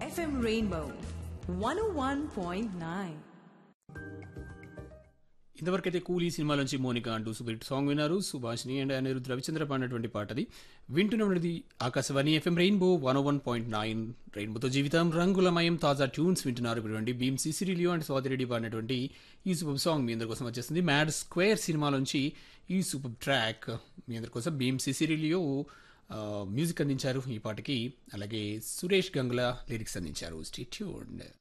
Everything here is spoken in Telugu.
FM Rainbow 101.9. ఇంతవరకైతే కూలీ సినిమాలోంచి మోనికా అంటూ సూపర్ హిట్ సాంగ్ విన్నారు. సుభాష్ని అండ్ అనిరుద్ రవిచంద్ర పాడినటువంటి పాటది. వింటున్నది ఆకాశవాణి ఎఫ్ఎం రెయిన్బో 101.9. రెయిన్బోతో జీవితం రంగులమయం. తాజా ట్యూన్స్ వింటున్నారు. ఇప్పుడు భీమ్ సిసిరిలియో అండ్ స్వాతిరెడ్డి పాడినటువంటి ఈ సూపర్ సాంగ్ మీ అందరి కోసం వచ్చేస్తుంది. మ్యాడ్ స్క్వేర్ సినిమాలోంచి ఈ సూపర్ ట్రాక్ మీ అందరి కోసం భీమ్ సిసిరిలియో మ్యూజిక్ అందించారు ఈ పాటకి. అలాగే సురేష్ గంగుల లిరిక్స్ అందించారు. Stay tuned.